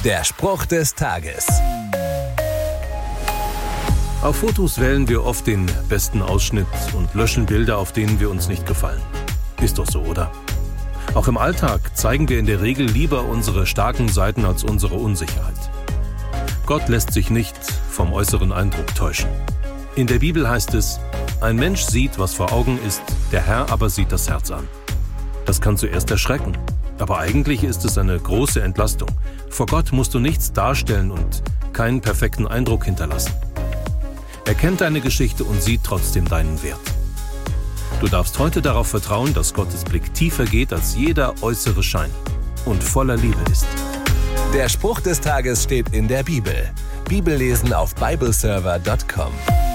Der Spruch des Tages. Auf Fotos wählen wir oft den besten Ausschnitt und löschen Bilder, auf denen wir uns nicht gefallen. Ist doch so, oder? Auch im Alltag zeigen wir in der Regel lieber unsere starken Seiten als unsere Unsicherheit. Gott lässt sich nicht vom äußeren Eindruck täuschen. In der Bibel heißt es, ein Mensch sieht, was vor Augen ist, der Herr aber sieht das Herz an. Das kann zuerst erschrecken, aber eigentlich ist es eine große Entlastung. Vor Gott musst du nichts darstellen und keinen perfekten Eindruck hinterlassen. Er kennt deine Geschichte und sieht trotzdem deinen Wert. Du darfst heute darauf vertrauen, dass Gottes Blick tiefer geht als jeder äußere Schein und voller Liebe ist. Der Spruch des Tages steht in der Bibel. Bibellesen auf bibleserver.com.